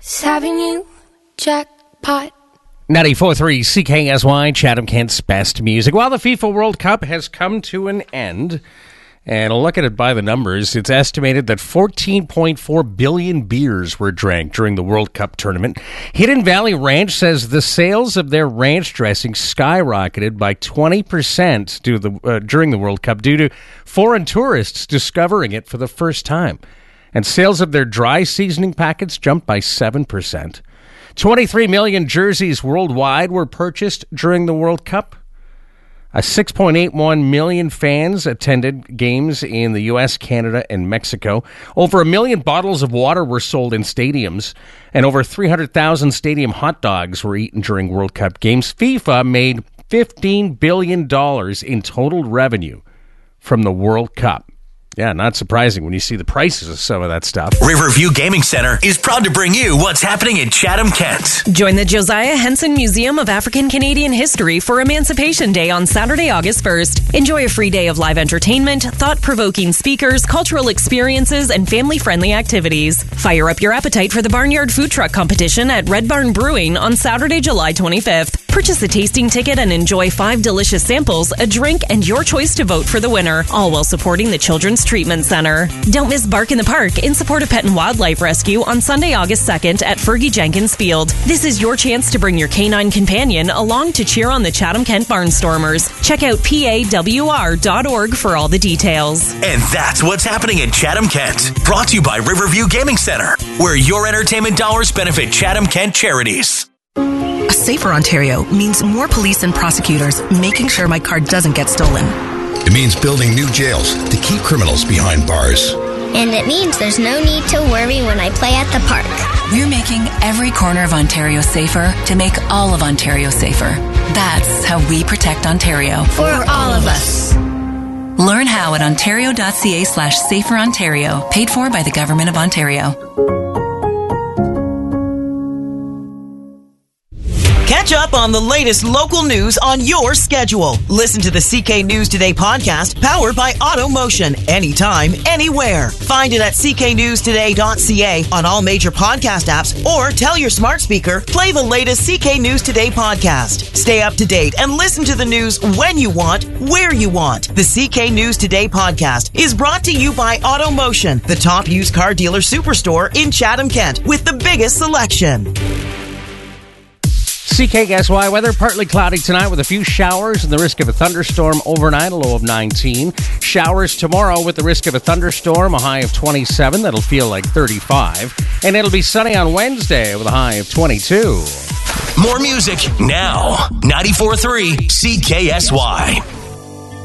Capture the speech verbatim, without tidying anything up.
It's having you jackpot. ninety-four point three C K S Y, Chatham-Kent's best music. Well, the FIFA World Cup has come to an end, and look at it by the numbers. It's estimated that fourteen point four billion beers were drank during the World Cup tournament. Hidden Valley Ranch says the sales of their ranch dressing skyrocketed by twenty percent due to the, uh, during the World Cup due to foreign tourists discovering it for the first time. And sales of their dry seasoning packets jumped by seven percent. twenty-three million jerseys worldwide were purchased during the World Cup. A six point eight one million fans attended games in the U S, Canada, and Mexico. Over a million bottles of water were sold in stadiums, and over three hundred thousand stadium hot dogs were eaten during World Cup games. FIFA made fifteen billion dollars in total revenue from the World Cup. Yeah, not surprising when you see the prices of some of that stuff. Riverview Gaming Center is proud to bring you what's happening in Chatham-Kent. Join the Josiah Henson Museum of African Canadian History for Emancipation Day on Saturday, August first. Enjoy a free day of live entertainment, thought-provoking speakers, cultural experiences, and family-friendly activities. Fire up your appetite for the Barnyard Food Truck Competition at Red Barn Brewing on Saturday, July twenty-fifth. Purchase a tasting ticket and enjoy five delicious samples, a drink, and your choice to vote for the winner, all while supporting the Children's Treatment Center. Don't miss Bark in the Park in support of Pet and Wildlife Rescue on Sunday, August second at Fergie Jenkins Field. This is your chance to bring your canine companion along to cheer on the Chatham-Kent Barnstormers. Check out P A W R dot org for all the details. And that's what's happening in Chatham-Kent. Brought to you by Riverview Gaming Center, where your entertainment dollars benefit Chatham-Kent charities. A safer Ontario means more police and prosecutors making sure my car doesn't get stolen. It means building new jails to keep criminals behind bars. And it means there's no need to worry when I play at the park. We're making every corner of Ontario safer to make all of Ontario safer. That's how we protect Ontario. For all of us. Learn how at ontario.ca slash safer Ontario. Paid for by the Government of Ontario. Catch up on the latest local news on your schedule. Listen to the C K News Today podcast powered by AutoMotion anytime, anywhere. Find it at c k news today dot c a on all major podcast apps or tell your smart speaker, play the latest C K News Today podcast. Stay up to date and listen to the news when you want, where you want. The C K News Today podcast is brought to you by AutoMotion, the top used car dealer superstore in Chatham-Kent with the biggest selection. C K S Y weather, partly cloudy tonight with a few showers and the risk of a thunderstorm overnight, a low of nineteen. Showers tomorrow with the risk of a thunderstorm, a high of twenty-seven. That'll feel like thirty-five. And it'll be sunny on Wednesday with a high of twenty-two. More music now. ninety-four point three C K S Y.